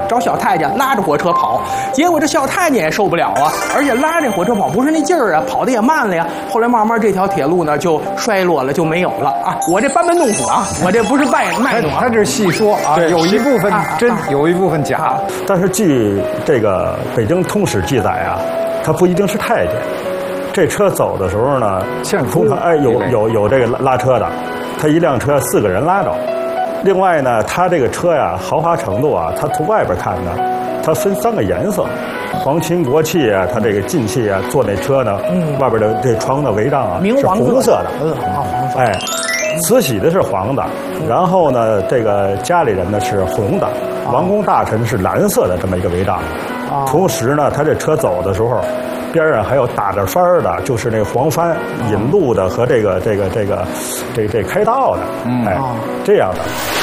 找小太监拉着火车跑，结果这小太监也受不了啊，而且拉着火车跑不是那劲儿啊，跑得也慢了呀。后来慢慢这条铁路呢就衰落了，就没有了啊。我这班门弄斧啊，我这不是卖弄啊， 他这细说啊，有一部分真，有一部分假。 但是据这个《北京通史》记载啊，他不一定是太监。这车走的时候呢，通常有这个拉车的，他一辆车4个人拉着。另外呢，他这个车呀豪华程度啊，他从外边看呢，它分3个颜色，皇亲国戚啊，他这个进气啊，坐那车呢，外边的这窗的帷帐啊是红色的， 黄色， 哎，慈禧的是黄的，然后呢，这个家里人呢是红的，王公大臣是蓝色的这么一个帷帐。同时呢，他这车走的时候，边上还有打着幡儿的，就是那黄幡引路的和这开道的，哎，这样的。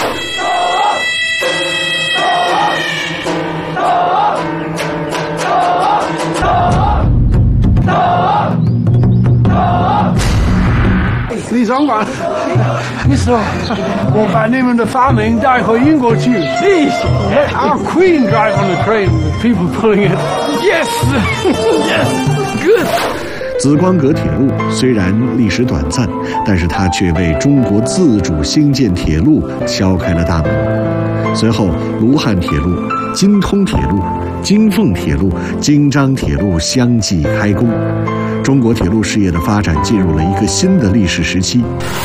李长官，你说我把你们的发明带回英国去。Let our queen drive on the train, the people pulling it. Yes, yes, good. 紫光阁铁路虽然历史短暂，但是它却为中国自主兴建铁路敲开了大门。随后，卢汉铁路、京通铁路、京凤铁路、京张铁路相继开工，中国铁路事业的发展进入了一个新的历史时期。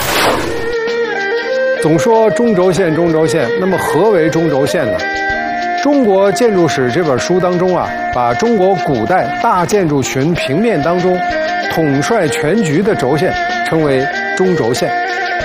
总说中轴线，中轴线，那么何为中轴线呢？《中国建筑史》这本书当中啊，把中国古代大建筑群平面当中统帅全局的轴线称为中轴线，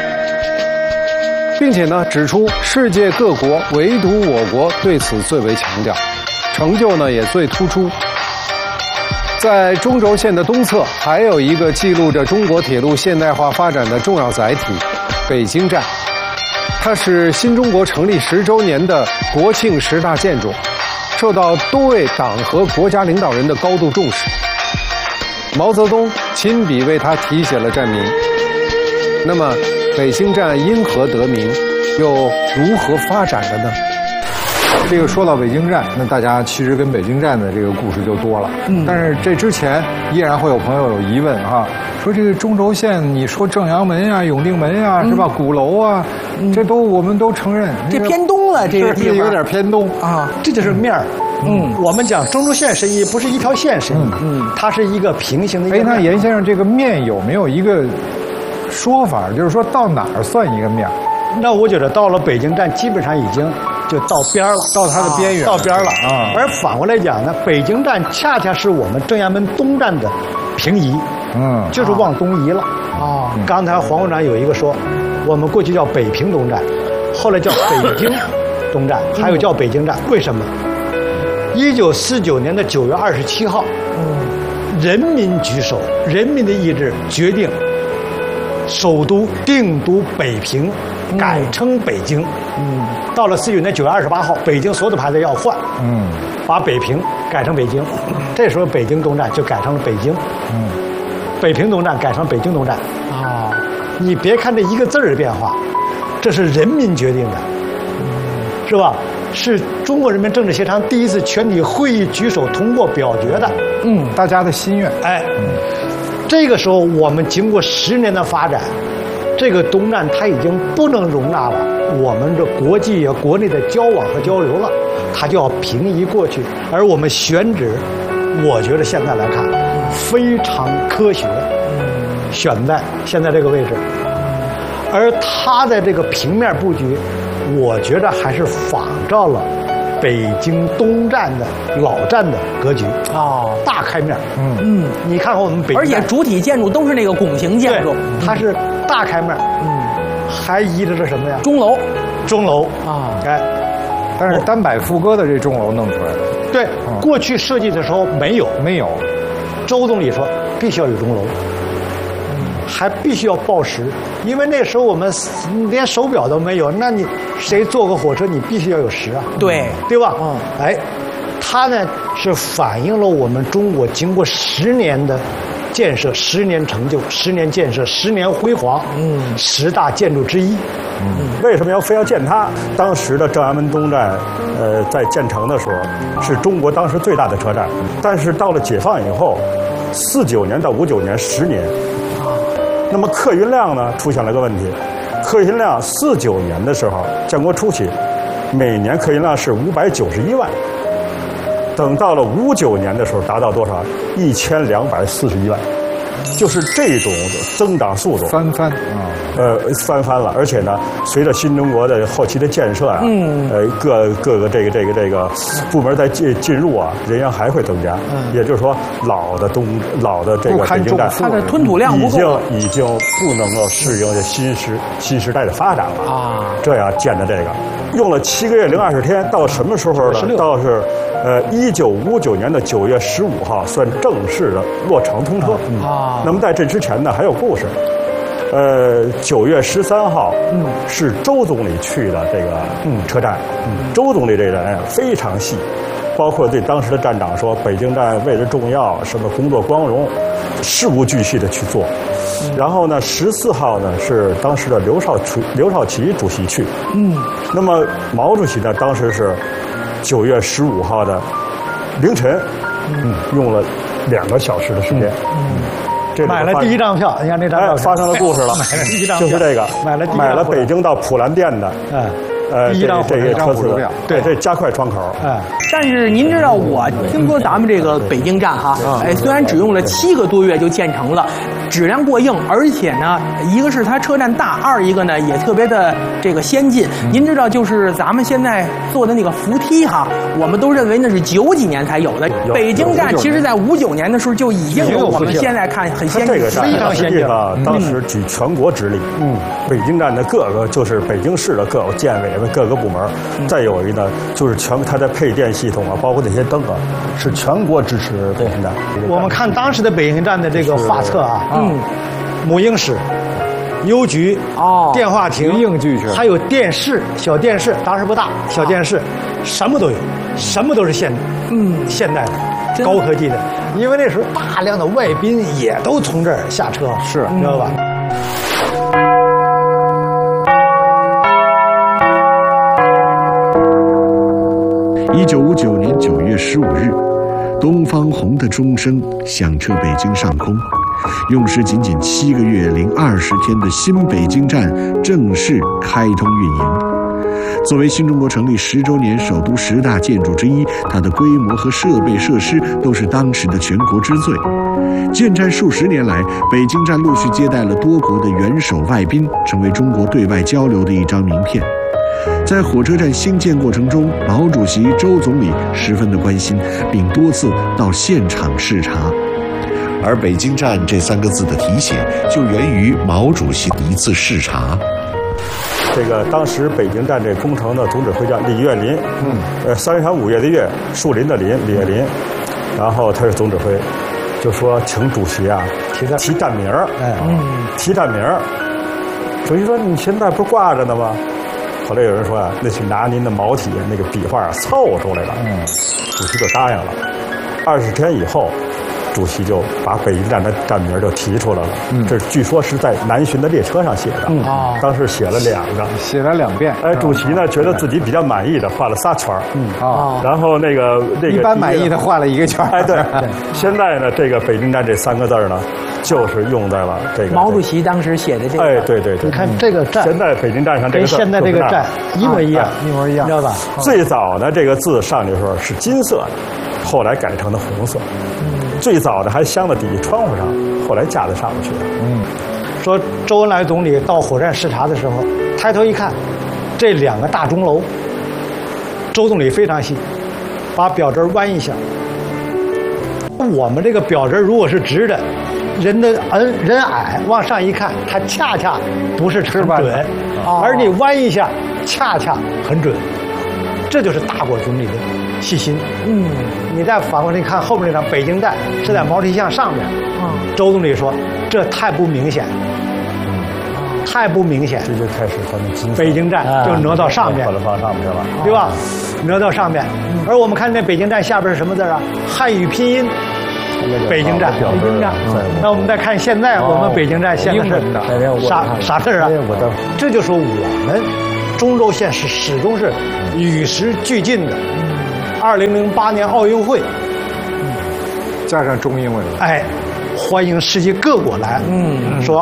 并且呢指出世界各国唯独我国对此最为强调，成就呢也最突出。在中轴线的东侧，还有一个记录着中国铁路现代化发展的重要载体——北京站。它是新中国成立10周年的国庆10大建筑，受到多位党和国家领导人的高度重视。毛泽东亲笔为它题写了站名。那么，北京站因何得名，又如何发展的呢？ 这个说到北京站，那大家其实跟北京站的这个故事就多了。但是这之前依然会有朋友有疑问啊，说这个中轴线，你说正阳门呀、永定门呀，是吧？鼓楼啊，这都我们都承认。 这偏东了，这个地方有点偏东啊， 这就是面儿。我们讲中轴线深意不是一条线深意，它是一个平行的一个面。 那严先生，这个面有没有一个说法，就是说到哪儿算一个面？ 那我觉得到了北京站，基本上已经就到边了， 到它的边缘， 到边了啊。而反过来讲呢，北京站恰恰是我们正阳门东站的平移，就是往东移了啊。刚才黄会长有一个说，我们过去叫北平东站，后来叫北京东站，还有叫北京站，为什么？1949年的9月27号，人民举手，人民的意志决定，首都定都北平，改称北京。到了49年9月28号，北京所有的牌子要换，把北平改成北京。这时候北京东站就改成了北京，北平东站改成北京东站。啊，你别看这一个字儿的变化，这是人民决定的，是吧？是中国人民政治协商第一次全体会议举手通过表决的， 大家的心愿。 哎，这个时候我们经过10年的发展，这个东站它已经不能容纳了我们这国际啊国内的交往和交流了，它就要平移过去。而我们选址，我觉得现在来看非常科学，选在现在这个位置，而它的这个平面布局，我觉得还是仿照了北京东站的老站的格局大开面。你看看我们北京站， 而且主体建筑都是那个拱形建筑， 它是大开面。还依着是什么呀？ 钟楼， 钟楼啊，哎， 但是单摆副歌的这钟楼弄出来的。 对，过去设计的时候没有。周总理说必须要有钟楼，还必须要报时，因为那时候我们连手表都没有，那你谁坐个火车你必须要有时啊，对吧？哎，它呢是反映了我们中国经过10年的建设10年成就，10年建设10年辉煌，10大建筑之一。 为什么非要建它？当时的正安门东站，在建成的时候是中国当时最大的车站，但是到了解放以后，49年到59年10年，那么客运量呢出现了个问题，客运量49年的时候，建国初期，每年客运量是591万。等到了59年的时候，达到多少？1241万，就是这种增长速度翻番啊， 翻番了。而且呢，随着新中国的后期的建设啊，各个这个部门在进入啊，人员还会增加。也就是说，老的这个北京站， 它的吞吐量不够， 已经不能够适应新时代的发展了啊。这样建的这个，用了7个月零20天，到什么时候呢？到是。1959年的9月15号算正式的落成通车。那么在这之前呢，还有故事。9月13号，是周总理去的这个车站。周总理这人非常细，包括对当时的站长说，北京站位置重要，什么工作光荣，事无巨细的去做。然后呢，14号呢是当时的刘少奇主席去。那么毛主席呢，当时是9月15号的凌晨，用了2个小时的时间。 买了第一张票，你看那张票发生了故事了。 买了第一张票， 就是这个，买了北京到普兰店的， 第一张这个车次， 对， 这加快窗口。 但是您知道，我听说咱们这个北京站哈，虽然只用了7个多月就建成了，质量过硬，而且呢，一个是它车站大，二一个呢也特别的这个先进。您知道，就是咱们现在做的那个扶梯哈，我们都认为那是90几年才有的。北京站其实在59年的时候就已经有我们现在看很先进， 这个站实际上当时举全国之力，北京站的各个就是北京市的各个建委的各个部门，再有一个呢就是它的配电系统啊，包括那些灯啊，是全国支持北京站。 我们看当时的北京站的这个画册啊，母婴室、邮局、电话亭、 应俱全， 还有电视、小电视，当时不大，小电视什么都有，什么都是现代的、高科技的。因为那时候大量的外宾也都从这儿下车， 是， 你知道吧 ？1959年9月15日，东方红的钟声响彻北京上空，用时仅仅7个月零20天的新北京站正式开通运营。作为新中国成立10周年首都10大建筑之一，它的规模和设备设施都是当时的全国之最。建站数十年来，北京站陆续接待了多国的元首外宾，成为中国对外交流的一张名片。在火车站兴建过程中，毛主席、周总理十分的关心，并多次到现场视察。 而北京站这3个字的题写，就源于毛主席的一次视察。 这个当时北京站这工程的总指挥叫李岳林，3月5月的岳，树林的林，李岳林，然后他是总指挥，就说请主席啊提站名儿，提站名儿。主席说你现在不是挂着呢吗？后来有人说啊，那是拿您的毛体那个笔画凑出来了，主席就答应了。20天以后，主席就把北京站的站名就提出来了。这据说是在南巡的列车上写的，当时写了2个， 写了2遍。 主席呢觉得自己比较满意的画了3圈然后那个一般满意的画了1个圈。 对。现在呢，这个北京站这3个字呢，就是用在了这个毛主席当时写的这个。 对。 你看这个站， 现在北京站上这个字跟现在这个站一模一样，你知道吧？ 最早的这个字上去的时候是金色的，后来改成了红色。最早的还镶在底下窗户上，后来架在上面去了。 说周恩来总理到火车站视察的时候，抬头一看，这2个大钟楼，周总理非常细，把表针弯一下。我们这个表针如果是直的，人矮往上一看，它恰恰不是很准，而你弯一下，恰恰很准。这就是大国总理的细心。你再反过来看后面那张北京站是在毛主席像上面。周总理说这太不明显，太不明显。 这就开始放那金色。 北京站就挪到上面， 放上面去了， 对吧？挪到上面。而我们看那北京站下边是什么字啊？汉语拼音。 北京站。 北京站。 那我们再看现在我们北京站现在是啥字啊？这就说我们中轴线是始终是与时俱进的。2008年奥运会， 加上中英文， 哎，欢迎世界各国来，说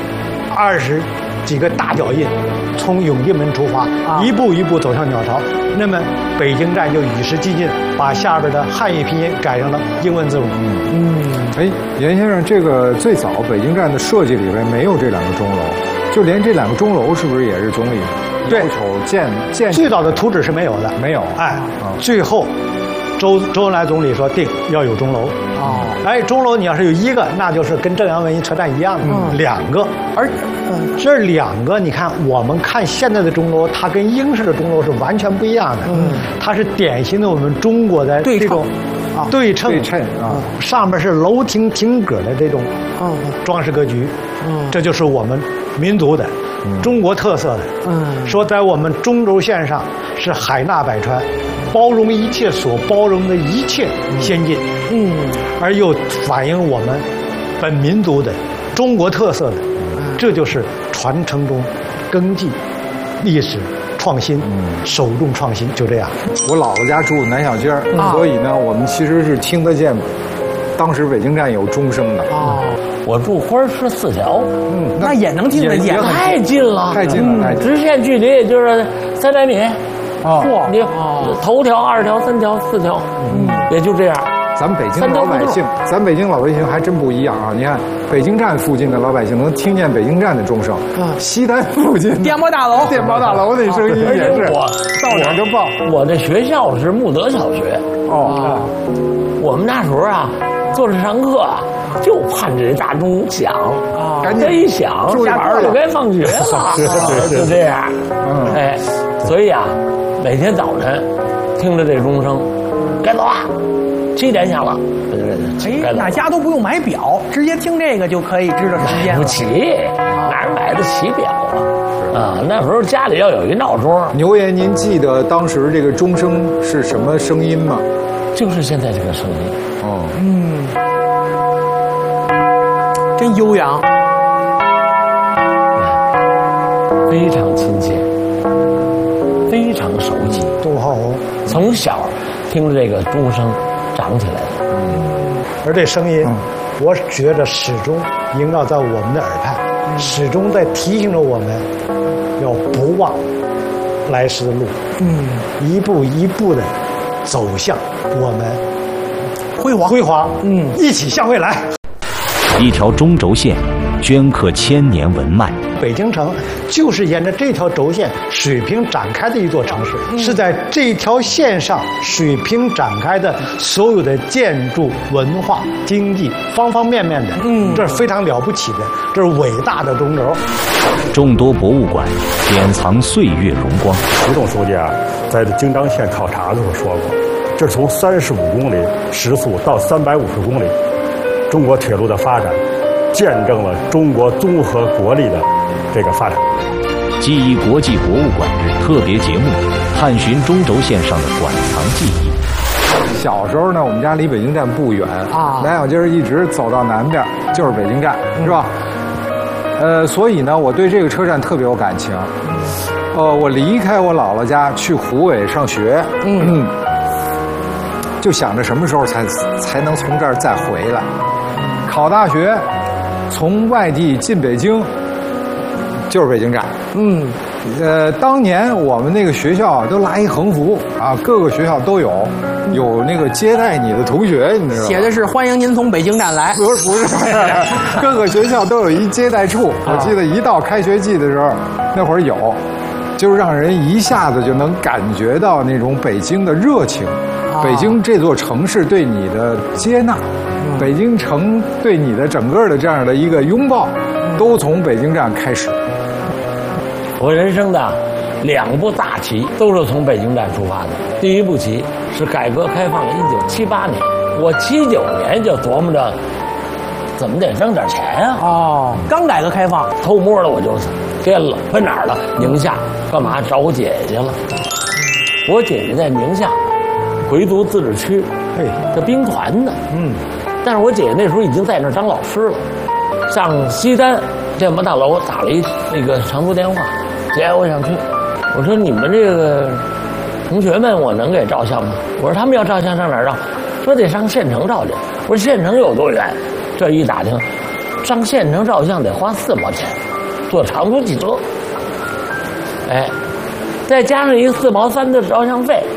20几个大脚印从永定门出发，一步一步走向鸟巢。那么北京站就与时俱进，把下边的汉语拼音改成了英文字母。 哎，严先生，这个最早北京站的设计里边没有这2个钟楼，就连这2个钟楼是不是也是总理要求建？ 最早的图纸是没有的， 没有。 哎，最后周恩来总理说定要有钟楼。哎，钟楼你要是有1个，那就是跟正阳文艺车站一样的，2个。而这2个，你看我们看现在的钟楼，它跟英式的钟楼是完全不一样的。它是典型的我们中国的这种对称啊，上面是楼亭亭阁的这种装饰格局。这就是我们民族的中国特色的。说在我们中轴线上是海纳百川，包容一切所包容的一切先进。而又反映我们本民族的中国特色的，这就是传承中根记历史创新，首重创新，就这样。 我姥姥家住南小街所以呢，我们其实是听得见当时北京站有钟声的。 我住花市4条， 那也能听得见， 太近了， 太近了， 直线距离也就是300米。你头条、2条、3条、4条，也就这样。 咱们北京老百姓，还真不一样啊！你看，北京站附近的老百姓能听见北京站的钟声，西单附近电报大楼那声音也是，到哪就报。 我这学校是慕德小学，我们那时候啊，坐着上课就盼着这大钟响，赶紧一响，下班就该放学了，就这样。哎，所以啊，每天早晨听着这钟声，该走啊。7点响了， 哎，大家都不用买表，直接听这个就可以知道时间了。 买不起，哪买得起表啊？那时候家里要有一闹钟。 牛爷，您记得当时这个钟声是什么声音吗？ 就是现在这个声音。 真悠扬， 非常亲切，非常熟悉。 钟浩红从小听着这个钟声长起来的， 而这声音，我觉得始终萦绕在我们的耳畔，始终在提醒着我们，要不忘来时的路，一步一步的走向我们辉煌，一起向未来。 一条中轴线，镌刻千年文脉。 北京城就是沿着这条轴线水平展开的一座城市，是在这条线上水平展开的所有的建筑、文化、经济方方面面的，这是非常了不起的，这是伟大的中轴。 众多博物馆典藏岁月荣光。 习总书记啊，在京张线考察的时候说过，这从35公里时速到350公里，中国铁路的发展，见证了中国综合国力的这个发展。 记忆国际博物馆日特别节目，探寻中轴线上的馆藏记忆。 小时候呢，我们家离北京站不远南小街一直走到南边就是北京站，是吧？所以呢，我对这个车站特别有感情。我离开我姥姥家去湖北上学，就想着什么时候才能从这儿再回来。考大学，从外地进北京，就是北京站。当年我们那个学校都拉一横幅啊，各个学校都有那个接待你的同学，你知道吗？ 写的是欢迎您从北京站来。 不是，各个学校都有一接待处。我记得一到开学季的时候，那会儿有，就是让人一下子就能感觉到那种北京的热情，北京这座城市对你的接纳，北京城对你的整个的这样的一个拥抱，都从北京站开始。 我人生的2步大棋都是从北京站出发的。第一步棋是改革开放1978年，我79年就琢磨着怎么得挣点钱啊。 刚改革开放， 偷摸的我就颠了，奔哪儿了？宁夏，干嘛？找我姐姐了。我姐姐在宁夏回族自治区，这兵团呢。 但是我姐姐那时候已经在那儿当老师了，上西单电报大楼打了那个长途电话，姐，我想去。我说你们这个同学们，我能给照相吗？我说他们要照相上哪儿照？说得上县城照去。我说县城有多远？这一打听，上县城照相得花4毛钱，坐长途汽车。哎，再加上一个4毛3的照相费，